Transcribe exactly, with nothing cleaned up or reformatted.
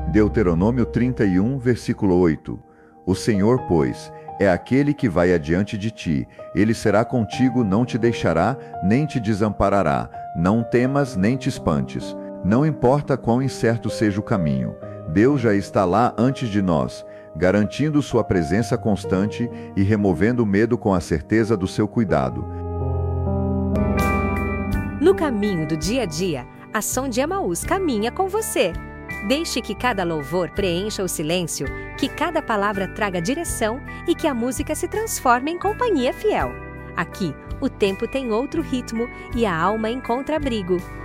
Deuteronômio trinta e um, versículo oito. O Senhor, pois, é aquele que vai adiante de ti. Ele será contigo, não te deixará, nem te desamparará. Não temas, nem te espantes. Não importa quão incerto seja o caminho. Deus já está lá antes de nós, garantindo sua presença constante e removendo o medo com a certeza do seu cuidado. No caminho do dia a dia, a Som de Emaús caminha com você. Deixe que cada louvor preencha o silêncio, que cada palavra traga direção e que a música se transforme em companhia fiel. Aqui, o tempo tem outro ritmo e a alma encontra abrigo.